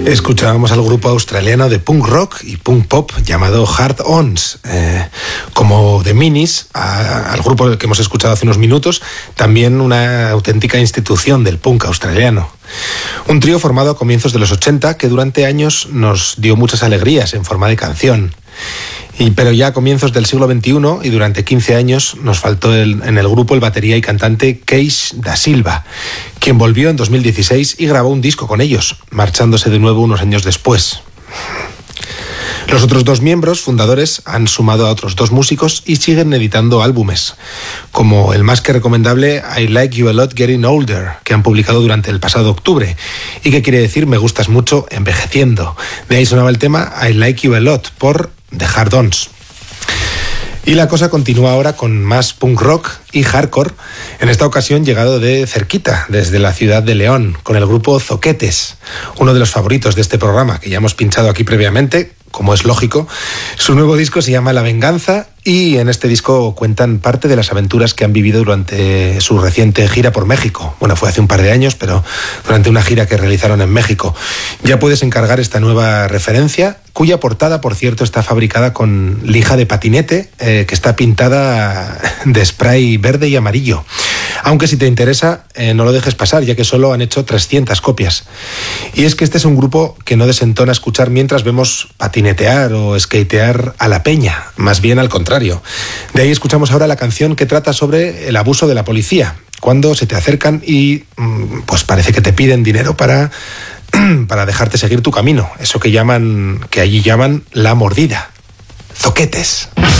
Escuchábamos al grupo australiano de punk rock y punk pop llamado Hard Ons. Como The Minis, al grupo que hemos escuchado hace unos minutos, también una auténtica institución del punk australiano. Un trío formado a comienzos de los 80 que durante años nos dio muchas alegrías en forma de canción. Pero ya a comienzos del siglo XXI y durante 15 años nos faltó en el grupo el batería y cantante Keis da Silva, quien volvió en 2016 y grabó un disco con ellos, marchándose de nuevo unos años después. Los otros dos miembros fundadores han sumado a otros dos músicos y siguen editando álbumes, como el más que recomendable I Like You A Lot Getting Older, que han publicado durante el pasado octubre, y que quiere decir Me gustas mucho envejeciendo. De ahí sonaba el tema I Like You A Lot por The Hard Ons. Y la cosa continúa ahora con más punk rock y hardcore, en esta ocasión llegado de cerquita, desde la ciudad de León, con el grupo Zoquetes, uno de los favoritos de este programa, que ya hemos pinchado aquí previamente, como es lógico. Su nuevo disco se llama La Venganza y en este disco cuentan parte de las aventuras que han vivido durante su reciente gira por México. Bueno, fue hace un par de años, pero durante una gira que realizaron en México. Ya puedes encargar esta nueva referencia, cuya portada, por cierto, está fabricada con lija de patinete, que está pintada de spray verde y amarillo. Aunque si te interesa, no lo dejes pasar, ya que solo han hecho 300 copias. Y es que este es un grupo que no desentona escuchar mientras vemos patinetear o skatear a la peña, más bien al contrario. De ahí escuchamos ahora la canción que trata sobre el abuso de la policía, cuando se te acercan y pues parece que te piden dinero para dejarte seguir tu camino, eso que allí llaman la mordida. Zoquetes.